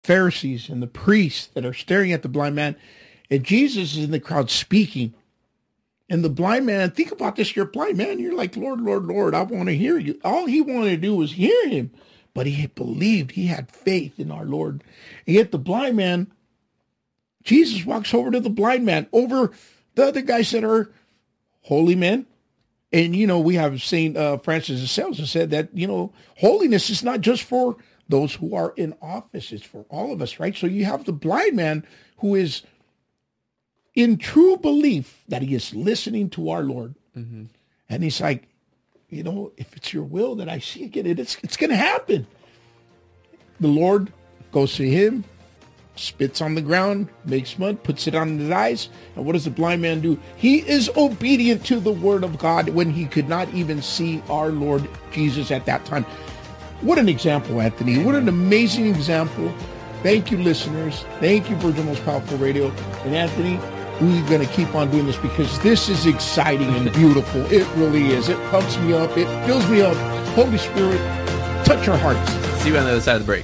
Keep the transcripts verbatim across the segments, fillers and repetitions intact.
Pharisees and the priests that are staring at the blind man, and Jesus is in the crowd speaking. And the blind man, think about this, you're a blind man. You're like, Lord, Lord, Lord, I want to hear you. All he wanted to do was hear him. But he believed, he had faith in our Lord. And yet the blind man, Jesus walks over to the blind man, over the other guys that are holy men. And, you know, we have Saint uh, Francis of Sales who said that, you know, holiness is not just for those who are in office. It's for all of us, right? So you have the blind man who is in true belief that he is listening to our Lord. Mm-hmm. And he's like, you know, if it's your will that I see again, it's, it's going to happen. The Lord goes to him, spits on the ground, makes mud, puts it on his eyes. And what does the blind man do? He is obedient to the word of God when he could not even see our Lord Jesus at that time. What an example, Anthony. What an amazing example. Thank you, listeners. Thank you, Virgin Most Powerful Radio. And Anthony, we're going to keep on doing this because this is exciting and beautiful. It really is. It pumps me up. It fills me up. Holy Spirit, touch our hearts. See you on the other side of the break.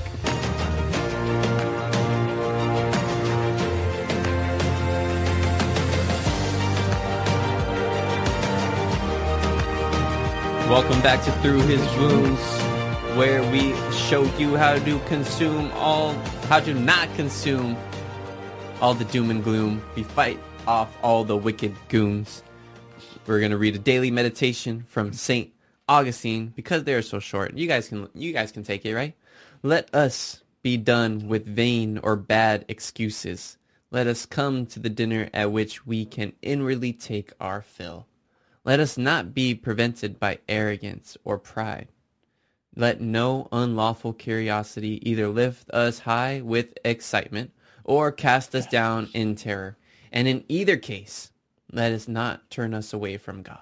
Welcome back to Through His Wounds, where we show you how to consume all, how to not consume all the doom and gloom. We fight off all the wicked goons. We're going to read a daily meditation from Saint Augustine because they are so short. You guys can you guys can take it, right? Let us be done with vain or bad excuses. Let us come to the dinner at which we can inwardly take our fill. Let us not be prevented by arrogance or pride. Let no unlawful curiosity either lift us high with excitement or cast us down in terror. And in either case, let us not turn us away from God.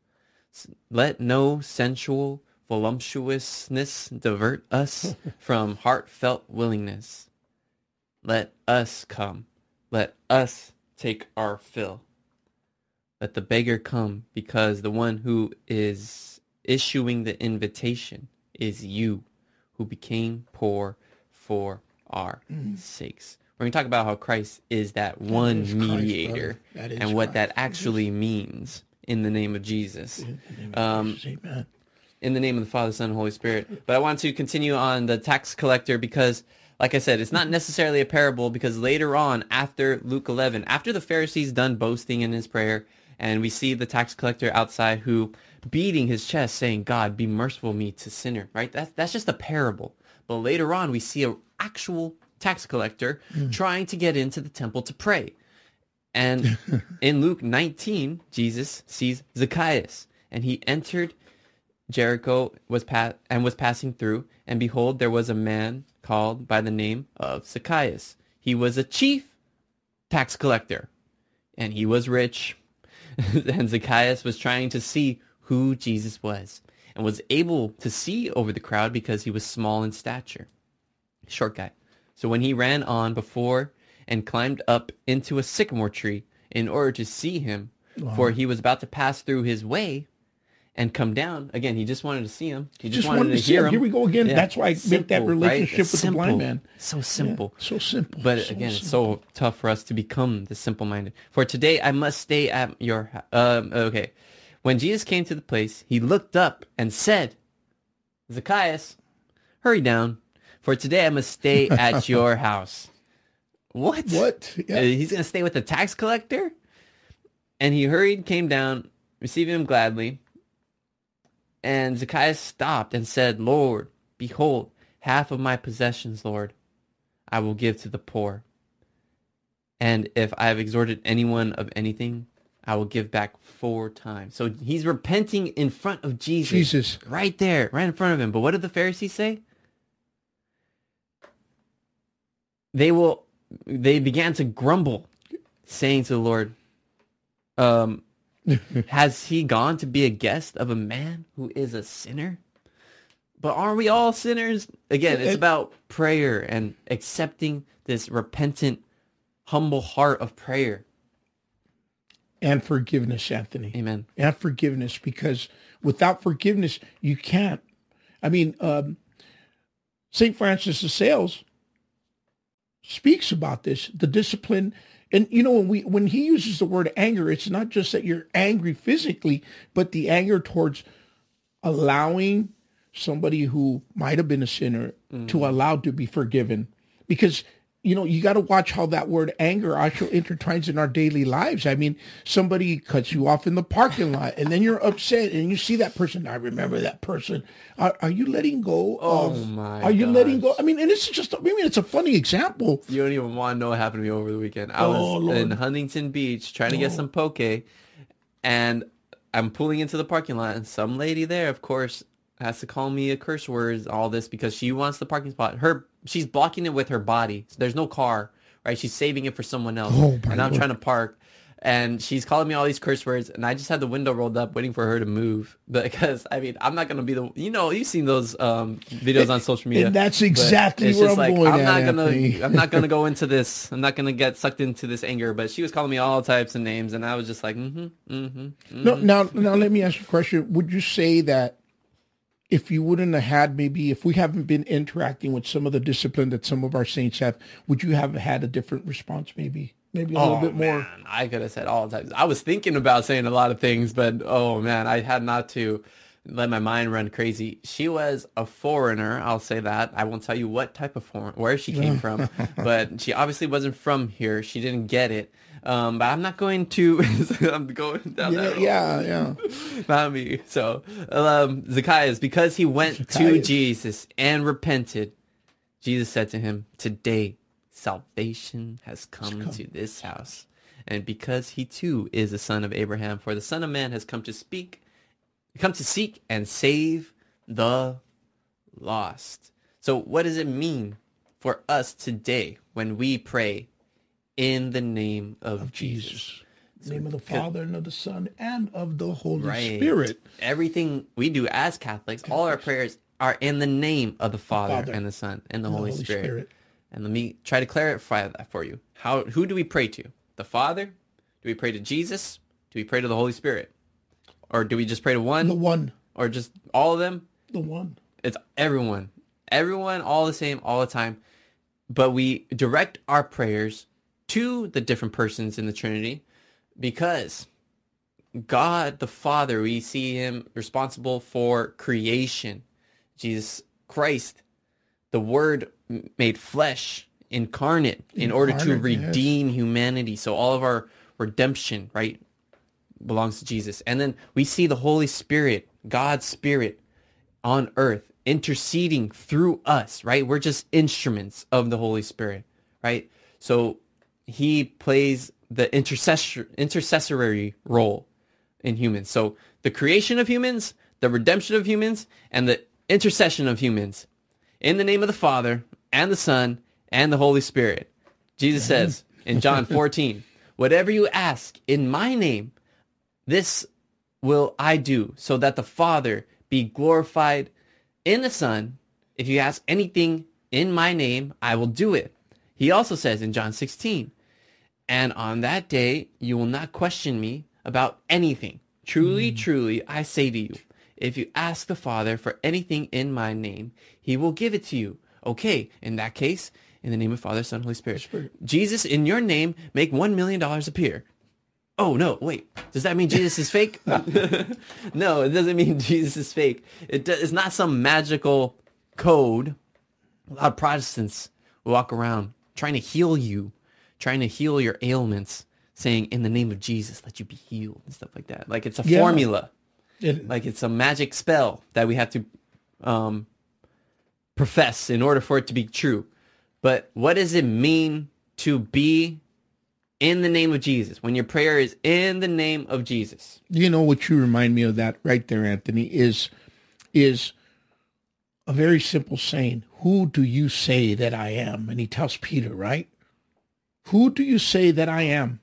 Let no sensual voluptuousness divert us from heartfelt willingness. Let us come. Let us take our fill. Let the beggar come, because the one who is issuing the invitation is you, who became poor for our mm. sakes. We're going to talk about how Christ is that one that is mediator Christ, and what Christ. that actually means in the name of Jesus. In the name of, um, Jesus, amen. In the name of the Father, Son, and Holy Spirit. But I want to continue on the tax collector because, like I said, it's not necessarily a parable, because later on, after Luke eleven, after the Pharisees done boasting in his prayer, and we see the tax collector outside who beating his chest saying, God, be merciful to me, to sinner, right? That's, that's just a parable. But later on, we see an actual tax collector mm. trying to get into the temple to pray. And in Luke nineteen, Jesus sees Zacchaeus, and he entered Jericho was pa- and was passing through, and behold, there was a man called by the name of Zacchaeus. He was a chief tax collector, and he was rich. And Zacchaeus was trying to see who Jesus was, and was able to see over the crowd because he was small in stature. Short guy. So when he ran on before and climbed up into a sycamore tree in order to see him, wow. for he was about to pass through his way and come down. Again, he just wanted to see him. He just, just wanted, wanted to, to hear him. Here we go again. Yeah. That's why I simple, make that relationship right? with simple. the blind man. So simple. Yeah, so simple. But so again, simple. it's so tough for us to become the simple-minded. For today, I must stay at your house. Um, okay. When Jesus came to the place, he looked up and said, Zacchaeus, hurry down, for today I must stay at your house. What? What? Yeah. Uh, he's going to stay with the tax collector? And he hurried, came down, receiving him gladly. And Zacchaeus stopped and said, Lord, behold, half of my possessions, Lord, I will give to the poor. And if I have extorted anyone of anything, I will give back four times. So he's repenting in front of Jesus. Jesus. Right there, right in front of him. But what did the Pharisees say? They will. They began to grumble, saying to the Lord, um, has he gone to be a guest of a man who is a sinner? But aren't we all sinners? Again, it's about prayer and accepting this repentant, humble heart of prayer. And forgiveness, Anthony. Amen. And forgiveness, because without forgiveness, you can't. I mean, um, Saint Francis of Sales, speaks about this, the discipline. And, you know, when we when he uses the word anger, it's not just that you're angry physically, but the anger towards allowing somebody who might have been a sinner mm. to allow to be forgiven. Because, you know, you got to watch how that word anger actually intertwines in our daily lives. I mean, somebody cuts you off in the parking lot and then you're upset and you see that person. I remember that person. Are, are you letting go? Oh of, my Are you gosh. letting go? I mean, and it's just, I mean, it's a funny example. You don't even want to know what happened to me over the weekend. I Oh, was Lord. in Huntington Beach trying to get Oh. some poke, and I'm pulling into the parking lot, and some lady there, of course, has to call me a curse word, all this, because she wants the parking spot. Her, she's blocking it with her body. So there's no car, right? She's saving it for someone else. Oh, my and I'm Lord. trying to park, and she's calling me all these curse words, and I just had the window rolled up waiting for her to move. Because, I mean, I'm not going to be the, you know, you've seen those um, videos on social media. And that's but exactly it's where just I'm like, going I'm at, not gonna, Anthony. I'm not gonna go into this. I'm not gonna get sucked into this anger. But she was calling me all types of names, and I was just like, mm-hmm, mm-hmm. mm-hmm. No, now, now let me ask you a question. Would you say that if you wouldn't have had, maybe if we haven't been interacting with some of the discipline that some of our saints have, would you have had a different response? Maybe, maybe a little Oh, bit more. man, I could have said all types. I was thinking about saying a lot of things, but oh man, I had not to let my mind run crazy. She was a foreigner, I'll say that. I won't tell you what type of foreign, where she came from, but she obviously wasn't from here. She didn't get it. Um, but I'm not going to. I'm going down Yeah, that road. yeah, yeah. Not me. So, um, Zacchaeus, because he went to Zacchaeus. Jesus and repented, Jesus said to him, "Today, salvation has come, come. to this house." And because he too is a son of Abraham, for the Son of Man has come to speak, come to seek and save the lost. So what does it mean for us today when we pray in the name of, Of Jesus? Jesus. In the name of the Father and of the Son and of the Holy Right. Spirit. Everything we do as Catholics, all our prayers are in the name of the Father, Father and the Son and the, and the Holy, Holy Spirit. Spirit. And let me try to clarify that for you. How who do we pray to? The Father? Do we pray to Jesus? Do we pray to the Holy Spirit? Or do we just pray to one? The one. Or just all of them? The one. It's everyone. Everyone, all the same, all the time. But we direct our prayers to the different persons in the Trinity because God the Father, we see him responsible for creation. Jesus Christ, the Word made flesh, incarnate, in order to Incarnate, yes. redeem humanity. So all of our redemption, right, belongs to Jesus. And then we see the Holy Spirit, God's Spirit on earth, interceding through us, right? We're just instruments of the Holy Spirit, right? So he plays the intercessor, intercessory role in humans. So the creation of humans, the redemption of humans, and the intercession of humans in the name of the Father and the Son and the Holy Spirit. Jesus says in John fourteen, "Whatever you ask in my name, this will I do, so that the Father be glorified in the Son. If you ask anything in my name, I will do it." He also says in John sixteen, "And on that day, you will not question me about anything. Truly, mm. truly, I say to you, if you ask the Father for anything in my name, he will give it to you." Okay, in that case, in the name of Father, Son, Holy Spirit. Spirit. Jesus, in your name, make one million dollars appear. Oh, no, wait. Does that mean Jesus is fake? No, it doesn't mean Jesus is fake. It do, it's not some magical code. A lot of Protestants walk around trying to heal you, trying to heal your ailments, saying, in the name of Jesus, let you be healed and stuff like that. Like it's a Yeah. formula. It, Like it's a magic spell that we have to um, profess in order for it to be true. But what does it mean to be in the name of Jesus? When your prayer is in the name of Jesus. you know what you remind me of that right there, Anthony, is is a very simple saying. Who do you say that I am? And he tells Peter, right? Who do you say that I am?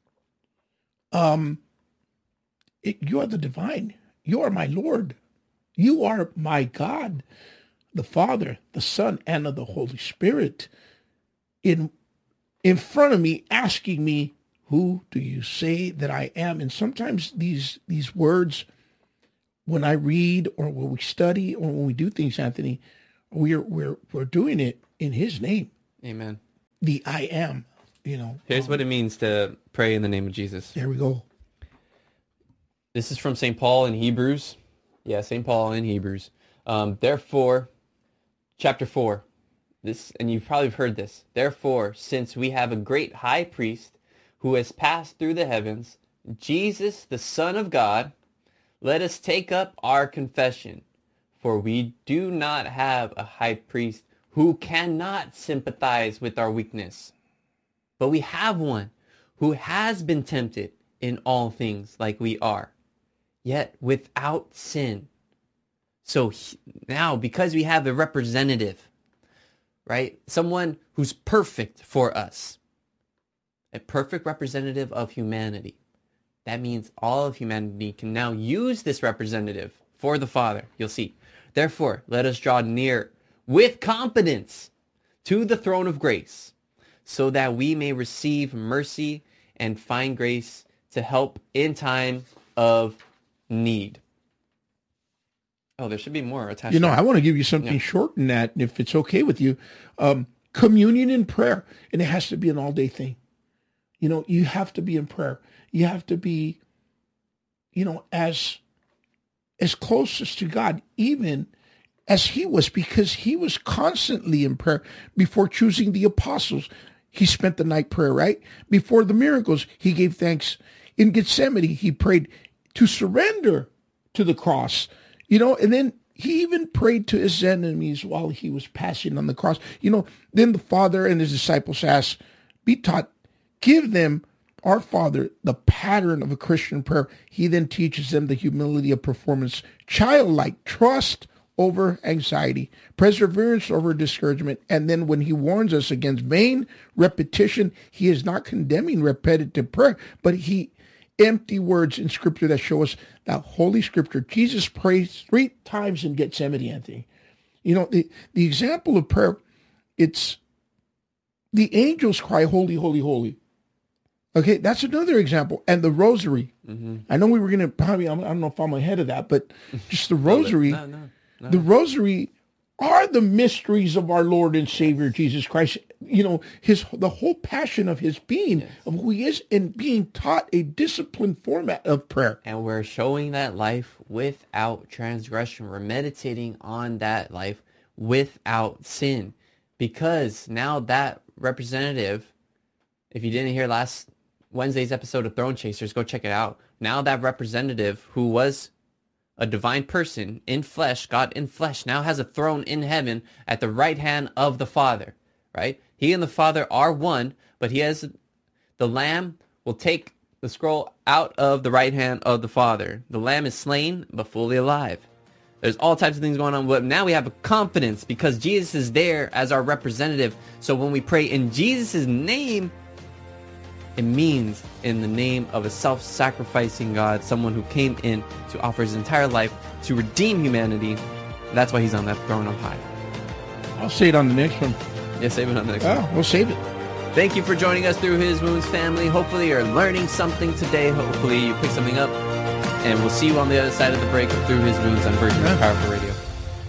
Um, it, you are the divine. You are my Lord. You are my God, the Father, the Son, and of the Holy Spirit. In in front of me, asking me, who do you say that I am? And sometimes these these words, when I read or when we study or when we do things, Anthony, we're we're we're doing it in his name. Amen. the I am, you know. Here's um, what it means to pray in the name of Jesus. There we go. This is from Saint Paul in Hebrews. Yeah, Saint Paul in Hebrews. Um, therefore, chapter four. This, and you've probably heard this. Therefore, since we have a great high priest who has passed through the heavens, Jesus, the Son of God, let us take up our confession. For we do not have a high priest who cannot sympathize with our weakness, but we have one who has been tempted in all things like we are, yet without sin. So he, now, because we have a representative, right? Someone who's perfect for us, a perfect representative of humanity. That means all of humanity can now use this representative for the Father. You'll see. Therefore, let us draw near with confidence to the throne of grace, so that we may receive mercy and find grace to help in time of need. Oh, there should be more attached. You know, to I want to give you something Yeah. short in that, if it's okay with you. Um, communion and prayer, and it has to be an all-day thing. You know, you have to be in prayer. You have to be, you know, as as closest to God, even as he was, because he was constantly in prayer before choosing the apostles. He spent the night prayer, right? Before the miracles, he gave thanks. In Gethsemane, he prayed to surrender to the cross, you know, and then he even prayed to his enemies while he was passing on the cross. You know, then the Father and his disciples asked, be taught, give them, our Father, the pattern of a Christian prayer. He then teaches them the humility of performance, childlike trust over anxiety, perseverance over discouragement. And then when he warns us against vain repetition, he is not condemning repetitive prayer, but he empty words in Scripture that show us that Holy Scripture. Jesus prays three times in Gethsemane, Anthony. You know, the, the example of prayer, it's the angels cry, holy, holy, holy. Okay, that's another example. And the rosary. Mm-hmm. I know we were going to probably, I don't know if I'm ahead of that, but just the rosary. No, no, no. The rosary are the mysteries of our Lord and Savior, Jesus Christ. You know, his the whole passion of his being, yes. of who he is, and being taught a disciplined format of prayer. And we're showing that life without transgression. We're meditating on that life without sin. Because now that representative, if you didn't hear last Wednesday's episode of Throne Chasers, go check it out. Now that representative who was a divine person in flesh, God in flesh, now has a throne in heaven at the right hand of the Father, right? He and the Father are one, but he has, the Lamb will take the scroll out of the right hand of the Father. The Lamb is slain, but fully alive. There's all types of things going on, but now we have a confidence because Jesus is there as our representative. So when we pray in Jesus' name, it means in the name of a self-sacrificing God, someone who came in to offer his entire life to redeem humanity. That's why he's on that throne up high. I'll say it on the next one. Yeah, save it on the next oh, one. We'll save it. Thank you for joining us through His Wounds family. Hopefully you're learning something today. Hopefully you pick something up. And we'll see you on the other side of the break through His Wounds on Virgin yeah. Powerful Radio.